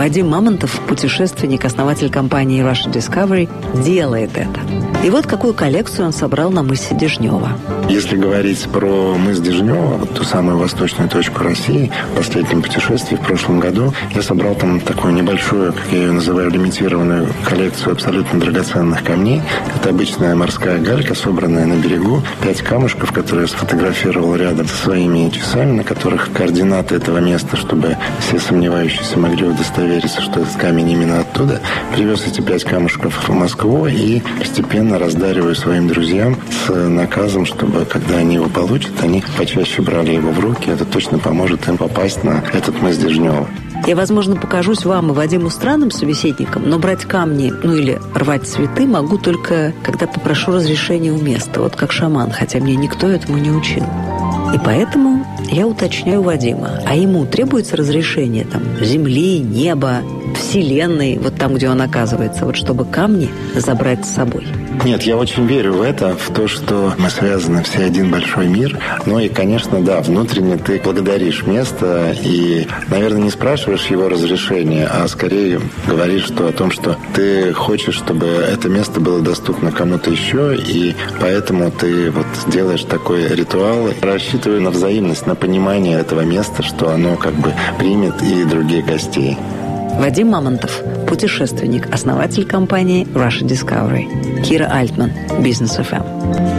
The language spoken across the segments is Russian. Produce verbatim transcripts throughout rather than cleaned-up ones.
Вадим Мамонтов, путешественник, основатель компании Russia Discovery, делает это. И вот какую коллекцию он собрал на мысе Дежнева. Если говорить про мыс Дежнева, вот ту самую восточную точку России, в последнем путешествии в прошлом году, я собрал там такую небольшую, как я ее называю, лимитированную коллекцию абсолютно драгоценных камней. Это обычная морская галька, собранная на берегу. Пять камушков, которые я сфотографировал рядом со своими часами, на которых координаты этого места, чтобы все сомневающиеся могли удостовериться, что этот камень именно оттуда. Привез эти пять камушков в Москву и постепенно раздариваю своим друзьям с наказом, чтобы, когда они его получат, они почаще брали его в руки. Это точно поможет им попасть на этот мыс Дежнева. Я, возможно, покажусь вам и Вадиму странным собеседником, но брать камни, ну или рвать цветы могу только, когда попрошу разрешения у места, вот как шаман, хотя меня никто этому не учил. И поэтому я уточняю у Вадима, а ему требуется разрешение там земли, неба, вселенной, вот там, где он оказывается, вот чтобы камни забрать с собой? Нет, я очень верю в это, в то, что мы связаны все один большой мир. Ну и, конечно, да, внутренне ты благодаришь место и, наверное, не спрашиваешь его разрешения, а скорее говоришь что, о том, что ты хочешь, чтобы это место было доступно кому-то еще, и поэтому ты вот делаешь такой ритуал, рассчитывая на взаимность, на понимание этого места, что оно как бы примет и других гостей. Вадим Мамонтов, путешественник, основатель компании Russia Discovery. Кира Альтман, Бизнес эф эм.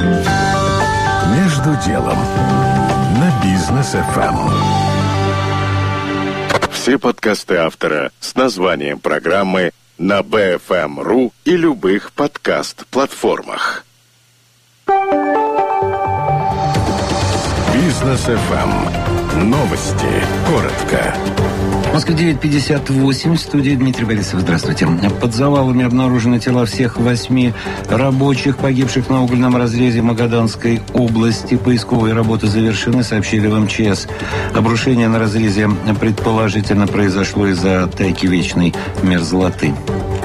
Между делом на Бизнес эф эм. Все подкасты автора с названием программы на би эф эм точка ру и любых подкаст-платформах. Бизнес эф эм. Новости. Коротко. В Москве девять пятьдесят восемь. В студии Дмитрий Борисов. Здравствуйте. Под завалами обнаружены тела всех восьми рабочих, погибших на угольном разрезе Магаданской области. Поисковые работы завершены, сообщили в эм че эс. Обрушение на разрезе предположительно произошло из-за тайки вечной мерзлоты.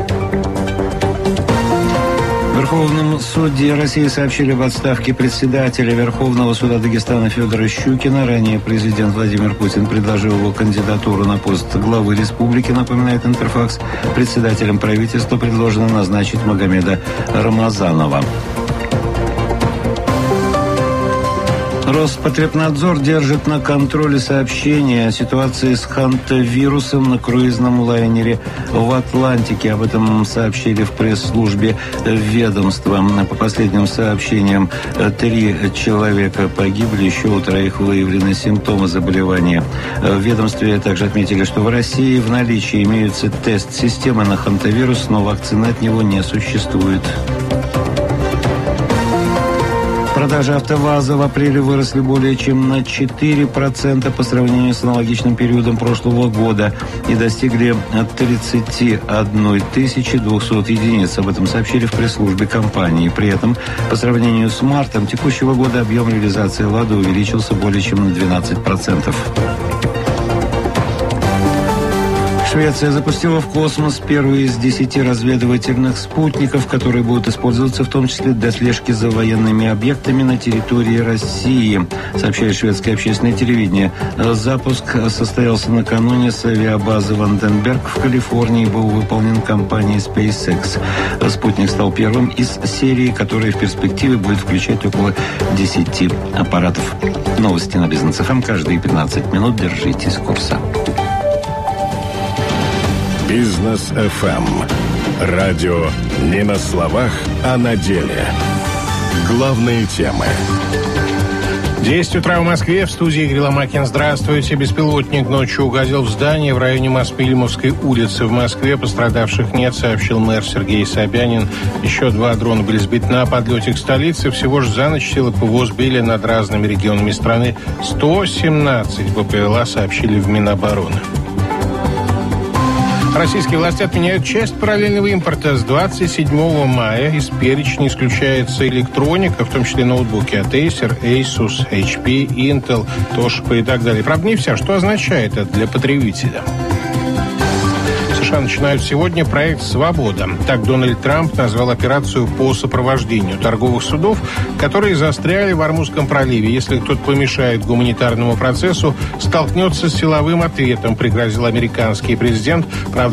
В Верховном суде России сообщили об отставке председателя Верховного суда Дагестана Федора Щукина. Ранее президент Владимир Путин предложил его кандидатуру на пост главы республики, напоминает Интерфакс. Председателем правительства предложено назначить Магомеда Рамазанова. Роспотребнадзор держит на контроле сообщения о ситуации с хантавирусом на круизном лайнере в Атлантике. Об этом сообщили в пресс-службе ведомства. По последним сообщениям, три человека погибли, еще у троих выявлены симптомы заболевания. В ведомстве также отметили, что в России в наличии имеются тест-системы на хантавирус, но вакцины от него не существует. Продажи АвтоВАЗа в апреле выросли более чем на четыре процента по сравнению с аналогичным периодом прошлого года и достигли тридцать одна тысяча двести единиц. Об этом сообщили в пресс-службе компании. При этом, по сравнению с мартом текущего года, объем реализации «Лады» увеличился более чем на двенадцать процентов. Швеция запустила в космос первый из десяти разведывательных спутников, которые будут использоваться в том числе для слежки за военными объектами на территории России, сообщает шведское общественное телевидение. Запуск состоялся накануне с авиабазы Ванденберг в Калифорнии и был выполнен компанией SpaceX. Спутник стал первым из серии, которая в перспективе будет включать около десяти аппаратов. Новости на Бизнес эф эм каждые пятнадцать минут. Держитесь курса. Бизнес эф эм. Радио не на словах, а на деле. Главные темы. десять утра в Москве. В студии Игорь Ломакин. Здравствуйте. Беспилотник ночью угодил в здание в районе Моспилимовской улицы в Москве. Пострадавших нет, сообщил мэр Сергей Собянин. Еще два дрона были сбиты на подлете к столице. Всего же за ночь силы ПВО сбили над разными регионами страны сто семнадцать БПЛА, сообщили в Минобороны. Российские власти отменяют часть параллельного импорта. С двадцать седьмого мая из перечня исключается электроника, в том числе ноутбуки от Acer, Asus, эйч пи, Intel, Toshiba и так далее. Правда, не вся. Что означает это для потребителя? США начинают сегодня проект «Свобода». Так Дональд Трамп назвал операцию по сопровождению торговых судов, которые застряли в Ормузском проливе. Если кто-то помешает гуманитарному процессу, столкнется с силовым ответом, пригрозил американский президент. Правда,